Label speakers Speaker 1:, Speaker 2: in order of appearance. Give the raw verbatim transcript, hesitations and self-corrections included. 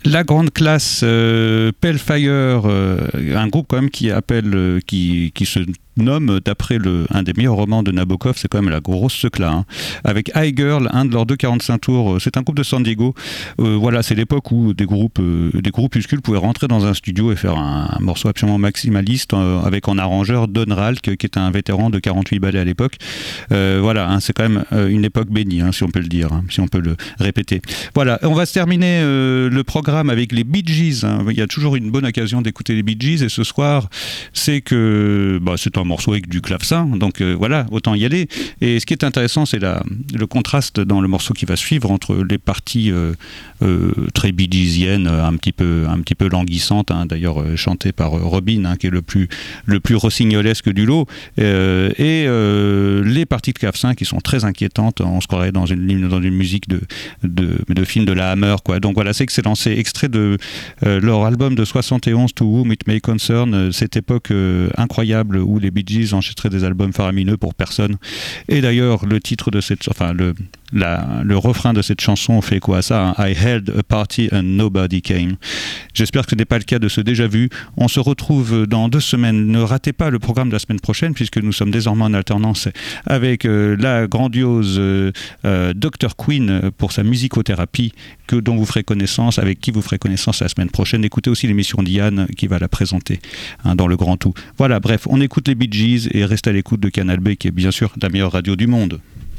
Speaker 1: La grande classe, euh, Pale-Fire, euh, un groupe quand même qui appelle, euh, qui, qui se nomme d'après le, un des meilleurs romans de Nabokov, c'est quand même la grosse secla, hein. Avec High Girl, un de leurs deux quarante-cinq tours, c'est un groupe de San Diego. Euh, voilà, c'est l'époque où des groupes, euh, des groupuscules pouvaient rentrer dans un studio et faire un, un morceau absolument maximaliste euh, avec en arrangeur Don Ralk, qui est un vétéran de quarante-huit ballets à l'époque. Euh, voilà, hein, c'est quand même euh, une époque bénie, hein, si on peut le dire, hein, si on peut le répéter. Voilà, on va se terminer euh, le programme avec les Bee Gees, hein. Il y a toujours une bonne occasion d'écouter les Bee Gees, et ce soir, c'est que bah, c'est un morceau avec du clavecin, donc euh, voilà, autant y aller. Et ce qui est intéressant, c'est la, le contraste dans le morceau qui va suivre entre les parties euh, euh, très Bee Geesiennes, un petit peu, un petit peu languissantes, hein, d'ailleurs euh, chantées par Robin, hein, qui est le plus, le plus rossignolesque du lot, euh, et euh, les parties de clavecin qui sont très inquiétantes. On se croirait dans une, dans une musique de, de, de film de la Hammer, quoi. Donc voilà, c'est excellent. C'est extrait de euh, leur album de soixante et onze, To Whom It May Concern, euh, cette époque euh, incroyable où les Bee Gees enregistraient des albums faramineux pour personne. Et d'ailleurs, le titre de cette, enfin le, la, le refrain de cette chanson fait quoi à ça, hein? I held a party and nobody came. J'espère que ce n'est pas le cas de ce déjà vu. On se retrouve dans deux semaines. Ne ratez pas le programme de la semaine prochaine, puisque nous sommes désormais en alternance avec euh, la grandiose euh, euh, docteur Queen pour sa musicothérapie, que, dont vous ferez connaissance, avec qui vous ferez connaissance la semaine prochaine. Écoutez aussi l'émission d'Yann qui va la présenter, hein, dans le grand tout. Voilà, bref, on écoute les Bee Gees et reste à l'écoute de Canal B, qui est bien sûr la meilleure radio du monde.